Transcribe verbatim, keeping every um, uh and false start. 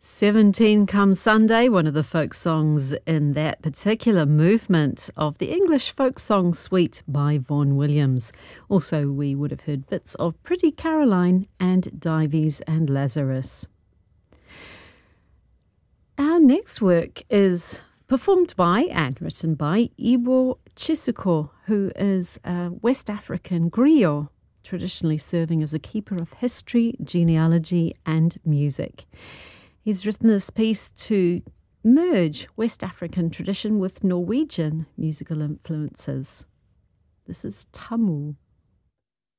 seventeen Come Sunday, one of the folk songs in that particular movement of the English folk song suite by Vaughan Williams. Also, we would have heard bits of Pretty Caroline and Dives and Lazarus. Our next work is performed by and written by Iwo Chisoko, who is a West African griot, traditionally serving as a keeper of history, genealogy and music. He's written this piece to merge West African tradition with Norwegian musical influences. This is Tamu.